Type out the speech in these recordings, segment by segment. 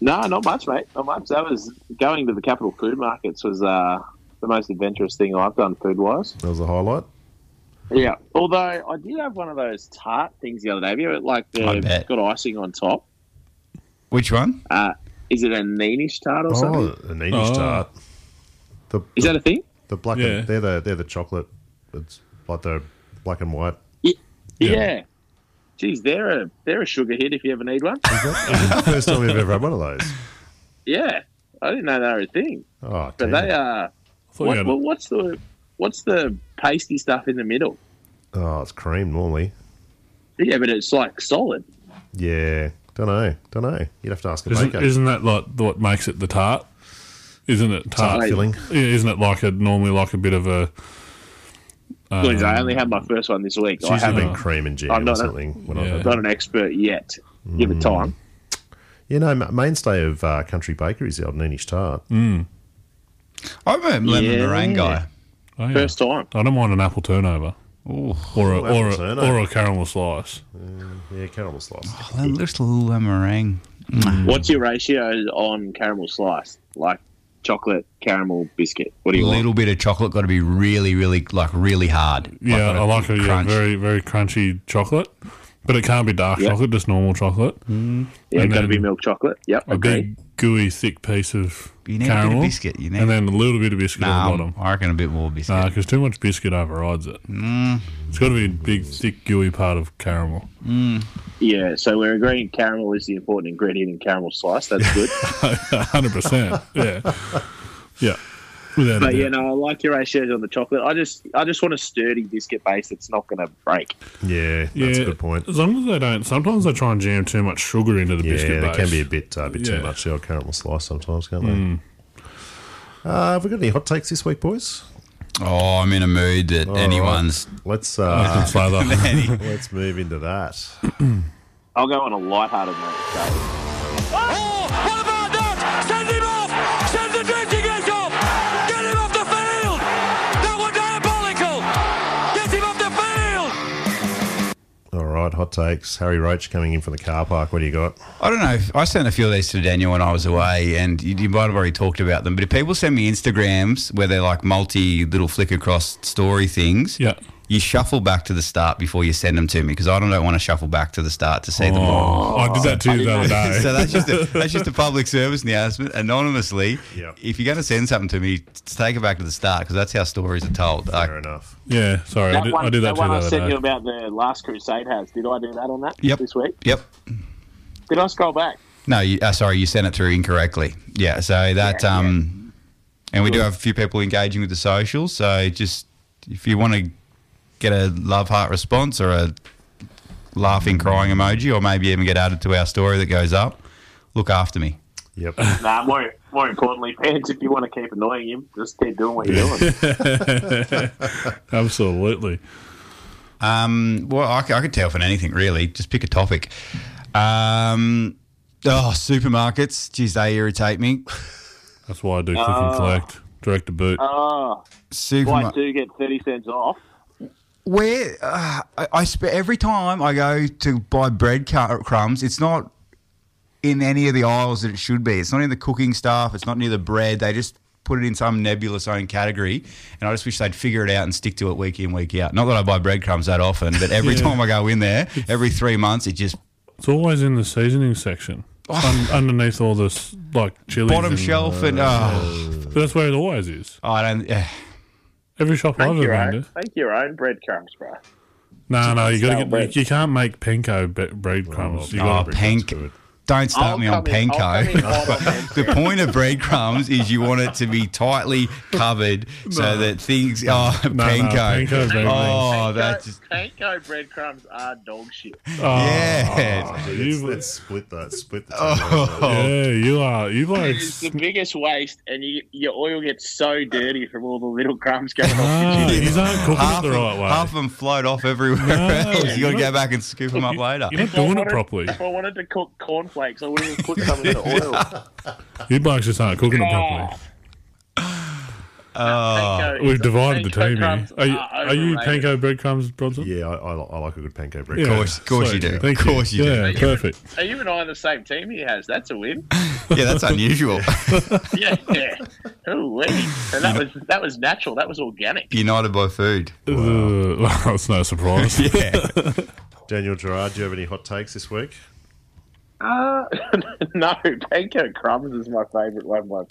No, not much, mate. Not much. That was going to the Capital Food Markets was the most adventurous thing I've done food-wise. That was a highlight. Yeah. Although I did have one of those tart things the other day. Have you ever, like, got icing on top? Which one? Is it a Neenish tart or something? Oh, a Neenish tart. Is that a thing? The black and, they're the chocolate. It's like the black and white. Yeah. Geez, they're a sugar hit if you ever need one. Is that the first time you've ever had one of those? Yeah. I didn't know they were a thing. Oh, but they are. What's the pasty stuff in the middle? Oh, it's cream normally. Yeah, but it's like solid. Yeah, don't know. You'd have to ask a baker. Isn't that like what makes it the tart? Isn't it tart filling? Yeah, isn't it normally like a bit of a? Please, I only had my first one this week. It's usually been cream and jam or something. I'm not an expert yet. Give it time. You know, mainstay of country bakery is the old Neenish tart. I'm a lemon meringue guy. Oh, yeah. First time. I don't mind an apple turnover. Ooh. Or a caramel slice. Yeah, caramel slice. Just a little meringue. What's your ratio on caramel slice? Like chocolate, caramel, biscuit. What do you want? A little bit of chocolate got to be really, really, really hard. Yeah, I like a very, very crunchy chocolate. But it can't be dark chocolate, just normal chocolate. Yeah, it's got to be milk chocolate. Yep. A big, gooey, thick piece of caramel. A bit of biscuit. And then a little bit of biscuit at the bottom. I reckon a bit more biscuit. Nah, because too much biscuit overrides it. It's got to be a big, thick, gooey part of caramel. Yeah, so we're agreeing caramel is the important ingredient in caramel slice. That's good. 100%. Yeah. Yeah. But I like your ratios on the chocolate. I just want a sturdy biscuit base that's not going to break. Yeah, that's a good point. As long as they don't, sometimes they try and jam too much sugar into the biscuit base. Yeah, it can be a bit too much, the old caramel slice sometimes, can't they? Have we got any hot takes this week, boys? Oh, I'm in a mood that anyone's... Right. Let's move into that. I'll go on a lighthearted note. Oh, what about that? Send him off! Send the drifting edge off! Get him off the field! That was diabolical! Get him off the field! All right, hot takes. Harry Roach coming in from the car park. What do you got? I don't know. I sent a few of these to Daniel when I was away, and you might have already talked about them, but if people send me Instagrams where they're like multi-little flick-across story things, you shuffle back to the start before you send them to me, because I don't want to shuffle back to the start to see them all. I did that too the other day. So that's just a public service announcement, anonymously. Yep. If you're going to send something to me, take it back to the start, because that's how stories are told. Fair enough. Yeah, sorry, I did that too the one I other sent day. you about the Last Crusade has. Did I do that on that this week? Yep. Did I scroll back? No, sorry, you sent it through incorrectly. Yeah, so that, and we do have a few people engaging with the socials, so just, if you want to get a love heart response or a laughing crying emoji, or maybe even get added to our story that goes up, look after me. Yep. More importantly, fans, if you want to keep annoying him, just keep doing what you're doing. Absolutely. Well, I could tell from anything, really. Just pick a topic. Supermarkets. Geez, they irritate me. That's why I do click and collect, direct to boot. Why do get 30 cents off? Where every time I go to buy bread crumbs, it's not in any of the aisles that it should be. It's not in the cooking stuff. It's not near the bread. They just put it in some nebulous own category, and I just wish they'd figure it out and stick to it week in, week out. Not that I buy breadcrumbs that often, but every time I go in there, every 3 months, it's always in the seasoning section. Underneath all this, like, chilies. Bottom shelf and... But that's where it always is. I don't... Every shop I've ever been to. Make your own breadcrumbs, bro. No, you got to get... You can't make panko breadcrumbs. Panko. Don't start me on panko. The point of breadcrumbs is you want it to be tightly covered so that things... panko. Panko breadcrumbs are dog shit. Let's split that. Split the yeah, you are. It's the biggest waste, and your oil gets so dirty from all the little crumbs going off. You aren't cooking it the right way. Half of them float off everywhere else. You got to go back and scoop them up later. You're not doing it properly. If I wanted to cook cornflakes, I wouldn't even put some in the oil. You blokes just aren't cooking it properly. We've divided the team here. Are you panko breadcrumbs, Bronson? Yeah, I like a good panko bread. Of course you do. Of course you do. Yeah, perfect. Are you and I on the same team? He has. That's a win. Yeah, that's unusual. Yeah. Ooh-wee. And that was natural. That was organic. United by food. Well, it's no surprise. Yeah. Daniel Gerard, do you have any hot takes this week? No, pancake crumbs is my favourite one by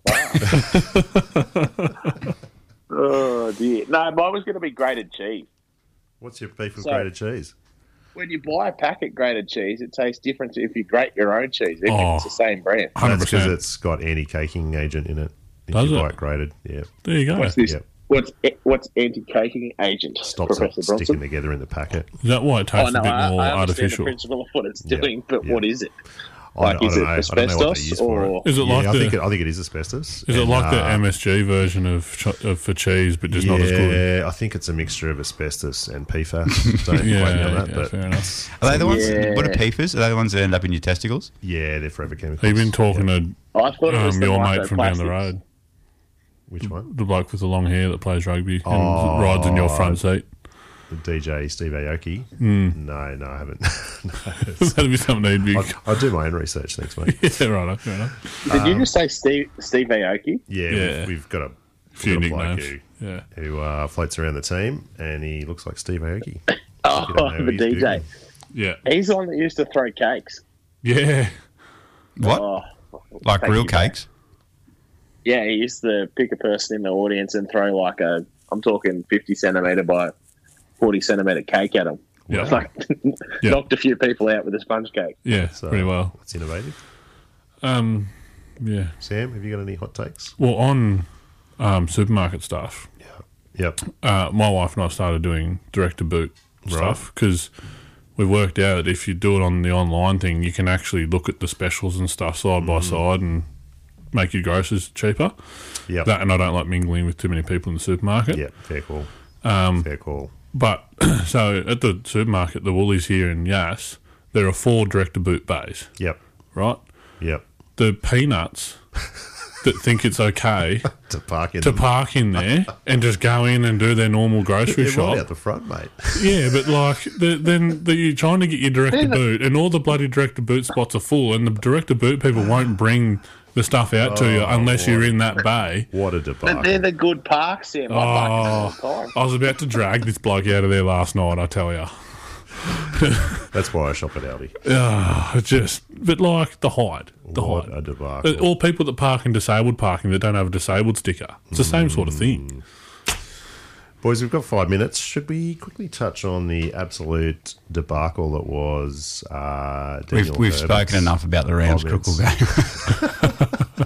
far. Oh, dear. No, mine was going to be grated cheese. What's your beef with So- grated cheese? When you buy a packet grated cheese, it tastes different to if you grate your own cheese, even if it's the same brand. 100%. That's because it's got anti-caking agent in it. If Does you it? buy it grated, yeah. There you go. What's this? Yep. What's anti-caking agent, Stops Professor it sticking Bronson? together in the packet. Is that why it tastes a bit more I understand the artificial? principle of what it's Yeah, doing, but yeah. what is it? I Like, don't is it know. I don't know what they asbestos use for or... it. Is it like I the think it is asbestos. is it And, like the MSG version of for cheese, but just not as good? Yeah, I think it's a mixture of asbestos and PFAS. Don't quote me on that, but fair enough. Are they the ones? Yeah. What are PFAS? Are they the ones that end up in your testicles? yeah, they're forever chemicals. Have you been talking Yeah. to I thought it was the your mate from down the microplastics. road, Which one? the bloke with the long hair that plays rugby and Oh. rides in your front seat? The DJ Steve Aoki? No, I haven't. That'd be something he'd be. I'll do my own research next week. Yeah, right. Fair enough. Did you just say Steve Aoki? Yeah, Yeah. we've got a Few we've got a bloke nicknames. Yeah. who floats around the team, and he looks like Steve Aoki. Oh, You don't know the he's DJ. Googling. Yeah. He's the one that used to throw cakes. Yeah. What? Oh, Like thank real you, cakes? yeah, he used to pick a person in the audience and throw like I'm talking 50 centimetre by 40 centimetre cake at him. Yeah. It's like Yeah. knocked a few people out with a sponge cake. Yeah. So Pretty well. That's innovative. Yeah. Sam, have you got any hot takes? Well, on supermarket stuff, Yep. my wife and I started doing direct to boot stuff because we worked out that if you do it on the online thing, you can actually look at the specials and stuff side by side and make your groceries cheaper. Yep. That, and I don't like mingling with too many people in the supermarket. Yep. Fair call. Fair call. But so at the supermarket, the Woolies here in Yass, there are 4 direct to boot bays, Yep. right? Yep. The peanuts that think it's okay To park in. to park in there and just go in and do their normal grocery They're shop. right out the front, mate. Yeah, but like then you're trying to get your direct to boot, and all the bloody direct to boot spots are full, and the direct to boot people won't bring the stuff out to you unless you're in that bay. What a But debacle. they're the good parks, Sam. I park in them all the time. I was about to drag this bloke out of there last night, I tell you. That's why I shop at Aldi. But like the height. What a debacle. All people that park in disabled parking that don't have a disabled sticker. It's the same sort of thing. Boys, we've got 5 minutes. Should we quickly touch on the absolute debacle that was Daniel We've Herbert's spoken enough about the Rams comments? Crookle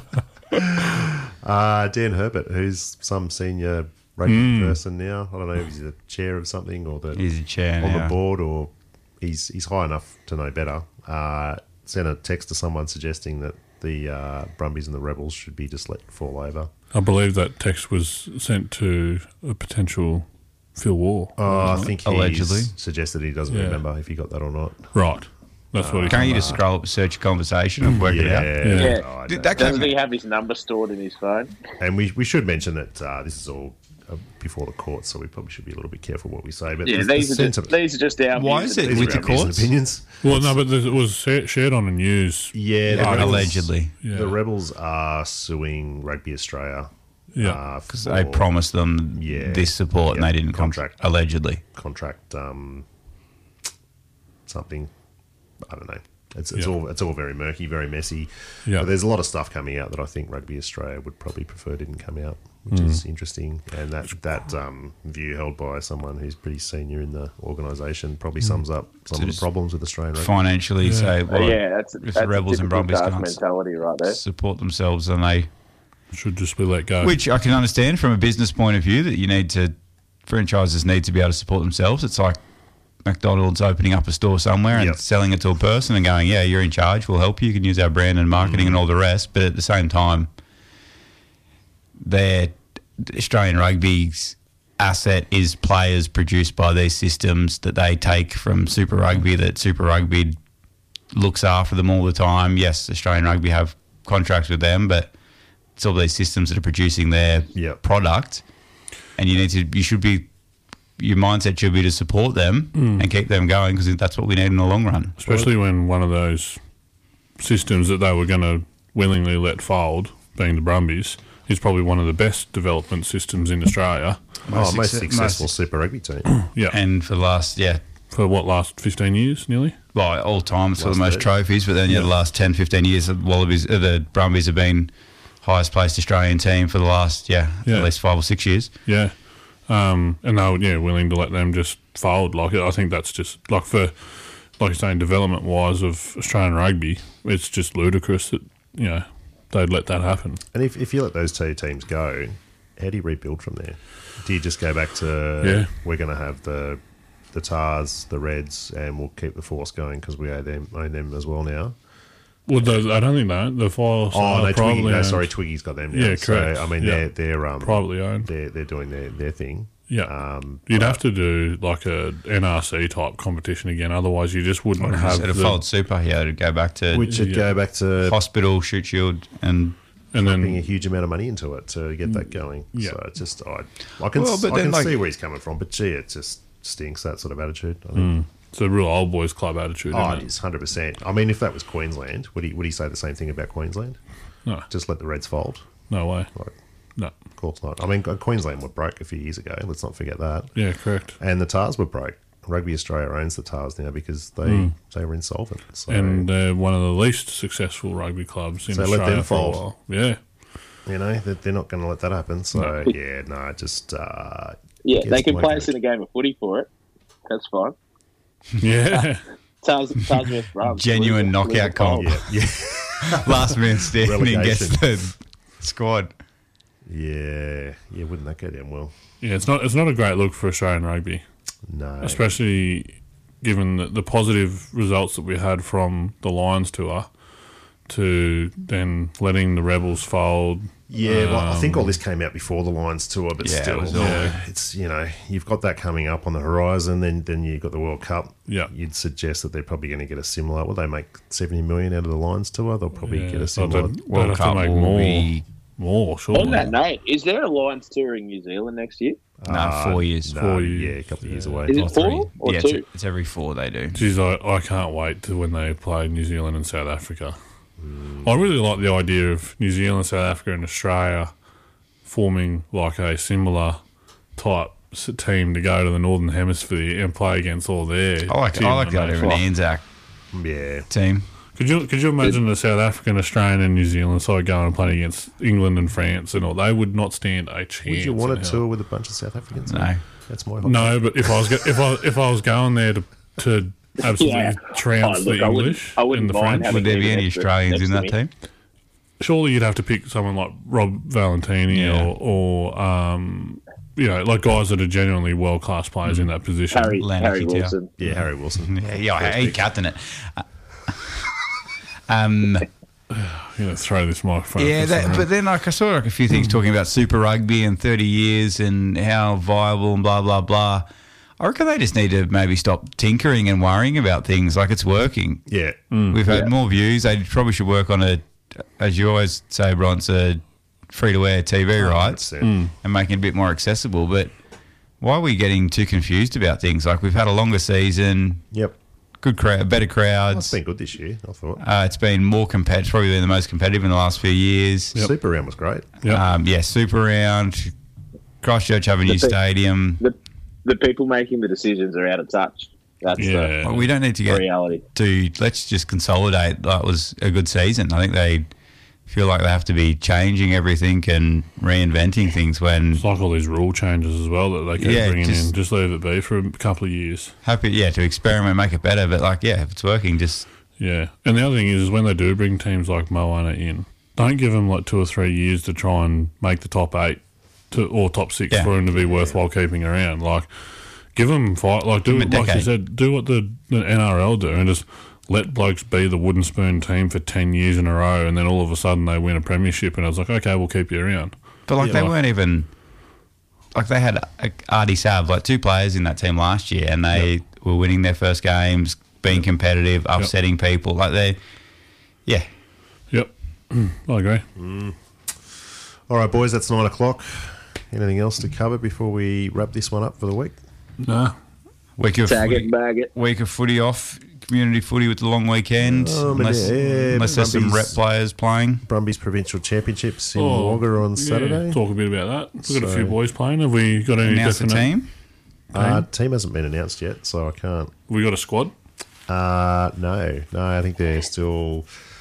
game. Dan Herbert, who's some senior rugby person now. I don't know if he's the chair of something or He's a chair on now. the board, or he's high enough to know better. Sent a text to someone suggesting that the Brumbies and the Rebels should be just let fall over. I believe that text was sent to a potential Phil War. I think he Allegedly. suggested he doesn't Yeah. remember if he got that or not. Right. That's what he Can't you just scroll up, search a conversation and work it out? Yeah. No, I Did don't. that Doesn't came- he have his number stored in his phone? And we should mention that this is all before the courts, so we probably should be a little bit careful what we say. But Yeah, the these are just our Why views is it and with the our views and courts? opinions. Well, no, but it was shared on the news. Yeah, the Rebels, Allegedly. Yeah. the Rebels are suing Rugby Australia. Yeah. Because they promised them Yeah. this support and Yeah. they didn't Contract. allegedly. contract something. I don't know. It's Yeah. all very murky, very messy. Yeah. But there's a lot of stuff coming out that I think Rugby Australia would probably prefer didn't come out, which is interesting. And that view held by someone who's pretty senior in the organisation probably sums up some of the just problems with Australian rugby. Financially, say, well, yeah, that's if the the Rebels and typical Brumbies dark can't mentality right there. support themselves, then they. Should just be let go. Which I can understand from a business point of view that you need to. Franchises need to be able to support themselves. It's like McDonald's opening up a store somewhere and Yep. selling it to a person and going, yeah, you're in charge, we'll help you, you can use our brand and marketing and all the rest. But at the same time, their Australian rugby's asset is players produced by these systems that they take from Super Rugby, that Super Rugby looks after them all the time. Yes, Australian rugby have contracts with them, but it's all these systems that are producing their Yep. product. And your mindset should be to support them and keep them going because that's what we need in the long run. Especially when one of those systems that they were going to willingly let fold, being the Brumbies, is probably one of the best development systems in Australia. Most success- successful most- Super Rugby team. Yeah. And for the last, last 15 years, nearly? well, all time, it's for the Last most 30. trophies, but then the last 10, 15 years, the the Brumbies have been highest placed Australian team for the last, at least 5 or 6 years. Yeah. And they were willing to let them just fold. Like, I think that's just, like, for, like you're saying, development-wise of Australian rugby, it's just ludicrous that, they'd let that happen. And if you let those two teams go, how do you rebuild from there? Do you just go back to we're going to have the Tars, the Reds, and we'll keep the Force going because we own them as well now? Well, I don't think that. The Force are probably owned. Twiggy's got them now. Yeah, correct. So, I mean, Yeah. they're Privately owned. They're doing their thing. Yeah. You'd have to do like a NRC type competition again, otherwise you just wouldn't have Instead of fold super, to go back to Which would go back to hospital, shoot shield, and and pumping a then huge amount of money into it to get that going. Yeah. So it's just I can Well, but then, see where he's coming from, but gee, it just stinks, that sort of attitude. I think. it's a real old boys club attitude. Oh, Isn't it is 100%. I mean, if that was Queensland, would he say the same thing about Queensland? No, Just let the Reds fold? no way. Like, No. of course not. I mean, Queensland were broke a few years ago. Let's not forget that. Yeah, correct. And the Tars were broke. Rugby Australia owns the Tars now because they were insolvent. So, And one of the least successful rugby clubs in So let Australia them for a fold. while. Yeah. they're not going to let that happen. So, just... Yeah, gets they can my play goat. us in a game of footy for it. That's fine. Yeah. Tars versus Brums. genuine knockout comp. Yeah, Last man standing gets Relegation. the squad. yeah. Wouldn't that go down well? Yeah, it's not a great look for Australian rugby, No. especially given the positive results that we had from the Lions tour to then letting the Rebels fold. Yeah, well, I think all this came out before the Lions tour, but Yeah, it still, was all- it's you've got that coming up on the horizon. Then you've got the World Cup. Yeah. You'd suggest that they're probably going to get a similar. Will they make 70 million out of the Lions tour? They'll probably get a so similar. they'd World have to Cup make will be more, surely. On that note, is there a Lions tour in New Zealand next year? 4 years. No, 4 yeah, years, a couple of years away. Is it Or 4 or yeah, 2? it's every 4 they do. Geez, I can't wait to when they play New Zealand and South Africa. I really like the idea of New Zealand, South Africa, and Australia forming like a similar type team to go to the Northern Hemisphere and play against all their. I like that over an Anzac Yeah, team. Could you imagine the South African, Australian, and New Zealand side going and playing against England and France and all? They would not stand a chance. would you want in a hell. tour with a bunch of South Africans? No. That's my hot No, but if I was if I was going there to absolutely Yeah. trounce Oh, look, the I wouldn't- English I wouldn't and the mind French, having Would there be Even any next to- Australians in that next to team? surely you'd have to pick someone like Rob Valentini Yeah. or like guys that are genuinely world class players in that position. Harry Lanny Kittier. Wilson. Yeah, Harry Wilson. Yeah, he captain it. You know, throw this microphone. Yeah, across the room. but then like I saw like a few things talking about Super Rugby and 30 years and how viable and blah blah blah. I reckon they just need to maybe stop tinkering and worrying about things like it's working. Yeah, We've had more views. They probably should work on as you always say, Bronce, a free-to-air TV rights 100%. and making it a bit more accessible. But why are we getting too confused about things? Like we've had a longer season, Yep. good crowd, better It's crowds. been good this year, I thought. It's been more competitive. It's probably been the most competitive in the last few years. Super Round was great. Yep. Super Round, Christchurch have a new stadium. The people making the decisions are out of touch. That's Yeah. Well, we don't need to the get reality. let's just consolidate. That was a good season. I think they feel like they have to be changing everything and reinventing things when It's like all these rule changes as well that they keep Yeah, bringing just- in. Just leave it be for a couple of years. happy, to experiment, make it better. But if it's working, just Yeah. And the other thing is when they do bring teams like Moana in, don't give them like 2 or 3 years to try and make the top 8 or top 6 Yeah. for them to be worthwhile keeping around. Like, give them fight. Like, do Give 'em a like you decade. said, do what the NRL do and just let blokes be the wooden spoon team for 10 years in a row, and then all of a sudden they win a premiership, and I was like, okay, we'll keep you around. But they like- weren't even they had Artie Sav, 2 players in that team last year, and they were winning their first games, being competitive, upsetting people. Yep. I agree. All right, boys, that's 9 o'clock. Anything else to cover before we wrap this one up for the week? No. Week of Tag it footy, and bag it. week of footy off. community footy with the long weekend, unless there's some rep players playing. Brumbies Provincial Championships in Wagga on Saturday. Talk a bit about that. We've got a few boys playing. Have we got any Announce the team? Team hasn't been announced yet, so I can't. We got a squad? No. I think they're still,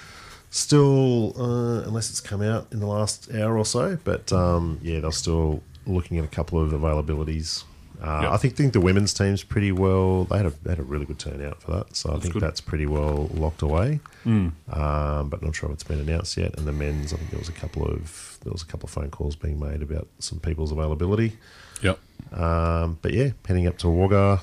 unless it's come out in the last hour or so. But they're still looking at a couple of availabilities. I think the women's team's pretty well. They had a really good turnout for that, so I think that's pretty well locked away. But not sure if it's been announced yet. And the men's, I think there was a couple of phone calls being made about some people's availability. Yep. But heading up to Wagga,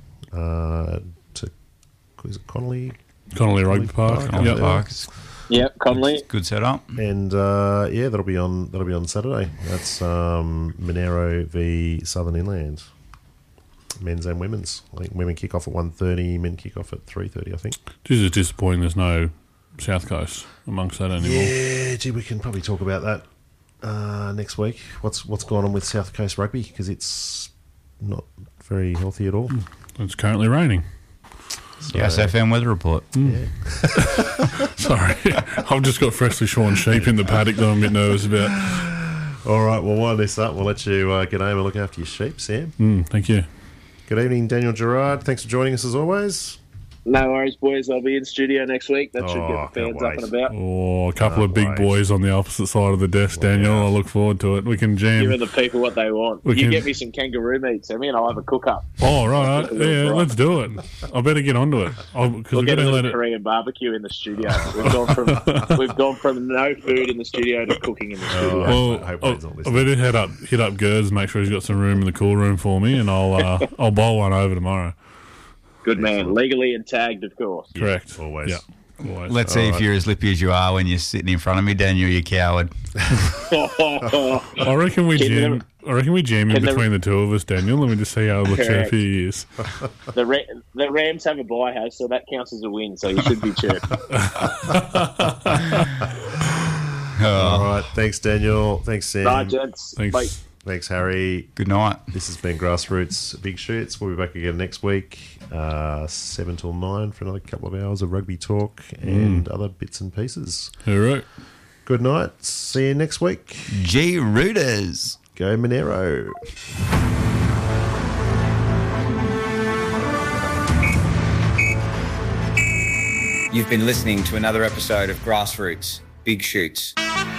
is it Connolly? Connolly Rugby Park. Connolly Park. Yep, Connolly. Good setup. And that'll be on Saturday. That's Monero v Southern Inland, men's and women's. I think women kick off at 1:30, men kick off at 3:30. I think. This is disappointing. There's no South Coast amongst that anymore. Yeah, we can probably talk about that next week. What's going on with South Coast Rugby, because it's not very healthy at all. It's currently raining. So, yes, FM weather report. Yeah. Sorry, I've just got freshly shorn sheep in the paddock that I'm a bit nervous about. All right, we'll wind this up. We'll let you get home and look after your sheep, Sam. Thank you. Good evening, Daniel Gerard. Thanks for joining us as always. No worries, boys. I'll be in studio next week. That should get the fans up and about. Oh, a couple of big boys on the opposite side of the desk, Daniel. I look forward to it. We can jam. Give the people what they want. You get me some kangaroo meat, Sammy, and I'll have a cook-up. Oh, right. Yeah, let's do it. I better get onto it. We'll get a little Korean barbecue in the studio. We've gone from no food in the studio to cooking in the studio. Well, I better hit up Gerds, make sure he's got some room in the cool room for me, and I'll bowl one over tomorrow. Good man. Legally and tagged, of course. Correct. Always. Yeah. Always. Let's see if you're as lippy as you are when you're sitting in front of me, Daniel, you coward. I reckon we jam in between the two of us, Daniel. Let me just see how it looks in a few years. The Rams have a bye house, so that counts as a win, so you should be chirped. All right. Thanks, Daniel. Thanks, Sam. Bye, gents. Thanks. Bye. Thanks, Harry. Good night. This has been Grassroots Big Shoots. We'll be back again next week, 7 till 9 for another couple of hours of rugby talk and other bits and pieces. All right. Good night. See you next week. G Rooters. Go Monero. You've been listening to another episode of Grassroots Big Shoots.